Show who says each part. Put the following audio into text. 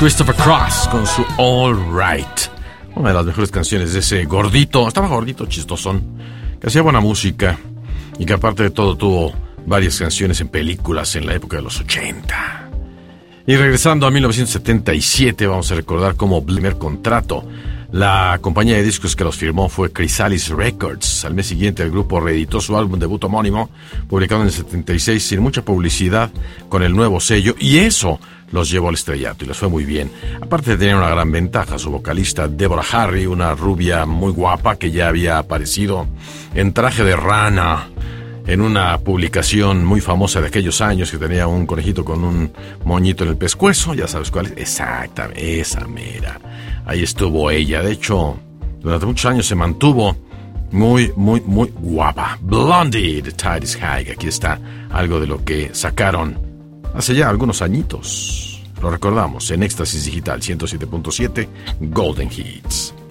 Speaker 1: Christopher Cross con su All Right. Una de las mejores canciones de ese gordito. Estaba gordito, chistosón, que hacía buena música y que aparte de todo tuvo varias canciones en películas en la época de los 80. Y regresando a 1977, vamos a recordar como primer contrato. La compañía de discos que los firmó fue Chrysalis Records. Al mes siguiente el grupo reeditó su álbum debut homónimo, publicado en el 76 sin mucha publicidad, con el nuevo sello, y eso los llevó al estrellato y les fue muy bien. Aparte de tener una gran ventaja, su vocalista Deborah Harry, una rubia muy guapa que ya había aparecido en traje de rana en una publicación muy famosa de aquellos años, que tenía un conejito con un moñito en el pescuezo, ya sabes cuál es. Exactamente, esa mera. Ahí estuvo ella. De hecho, durante muchos años se mantuvo muy guapa. Blondie, The Tide is High. Aquí está algo de lo que sacaron hace ya algunos añitos. Lo recordamos en Éxtasis Digital 107.7 Golden Hits.